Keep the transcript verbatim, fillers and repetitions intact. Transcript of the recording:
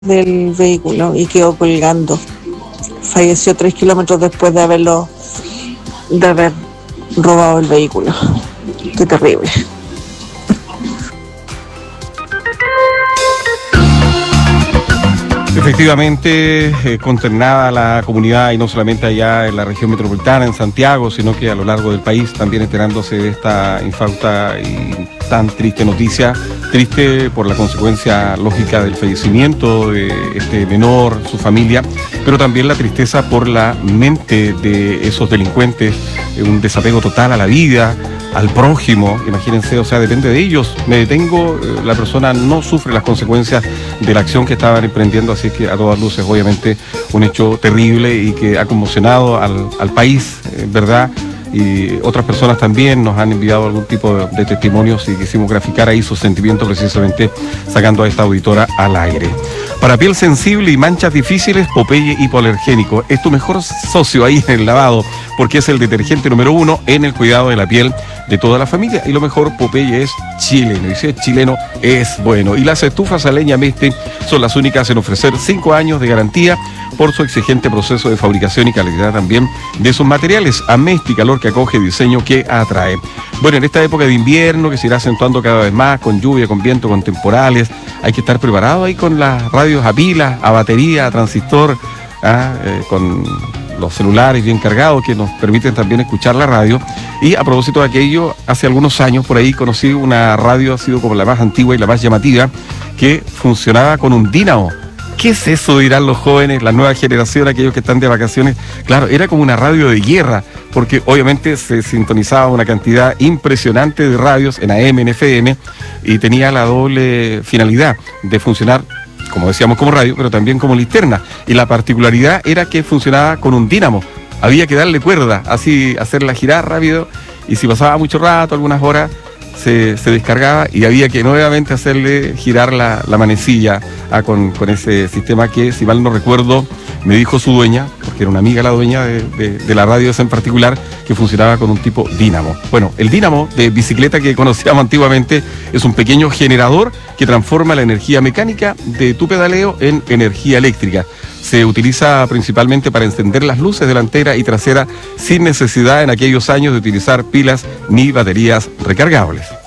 del vehículo y quedó colgando. Falleció tres kilómetros después de haberlo, de haber robado el vehículo. Qué terrible. Efectivamente, eh, consternada la comunidad, y no solamente allá en la región metropolitana, en Santiago, sino que a lo largo del país, también enterándose de esta infausta y tan triste noticia. Triste por la consecuencia lógica del fallecimiento de este menor, su familia, pero también la tristeza por la mente de esos delincuentes, eh, un desapego total a la vida, al prójimo, imagínense, o sea, depende de ellos. Me detengo, eh, la persona no sufre las consecuencias de la acción que estaban emprendiendo, así que a todas luces, obviamente, un hecho terrible y que ha conmocionado al, al país, eh, ¿verdad? Y otras personas también nos han enviado algún tipo de, de testimonios y quisimos graficar ahí sus sentimientos, precisamente sacando a esta auditora al aire. Para piel sensible y manchas difíciles, Popeye hipoalergénico es tu mejor socio ahí en el lavado, porque es el detergente número uno en el cuidado de la piel de toda la familia. Y lo mejor, Popeye es chileno, y si es chileno es bueno. Y las estufas a leña Meste son las únicas en ofrecer cinco años de garantía por su exigente proceso de fabricación y calidad también de sus materiales. Amesti, calor que acoge, diseño que atrae. Bueno, en esta época de invierno que se irá acentuando cada vez más, con lluvia, con viento, con temporales, hay que estar preparado ahí con las radios a pila, a batería, a transistor, ¿ah? eh, con los celulares bien cargados que nos permiten también escuchar la radio. Y a propósito de aquello, hace algunos años por ahí conocí una radio, ha sido como la más antigua y la más llamativa, que funcionaba con un dínamo. ¿Qué es eso? Dirán los jóvenes, la nueva generación, aquellos que están de vacaciones. Claro, era como una radio de guerra, porque obviamente se sintonizaba una cantidad impresionante de radios en A M, en F M, y tenía la doble finalidad de funcionar, como decíamos, como radio, pero también como linterna. Y la particularidad era que funcionaba con un dínamo. Había que darle cuerda, así hacerla girar rápido, y si pasaba mucho rato, algunas horas, Se, se descargaba y había que nuevamente hacerle girar la, la manecilla ah, con, con ese sistema que, si mal no recuerdo, me dijo su dueña, porque era una amiga la dueña de, de, de la radio esa en particular, que funcionaba con un tipo dínamo. Bueno, el dínamo de bicicleta que conocíamos antiguamente es un pequeño generador que transforma la energía mecánica de tu pedaleo en energía eléctrica. Se utiliza principalmente para encender las luces delantera y trasera sin necesidad en aquellos años de utilizar pilas ni baterías recargables.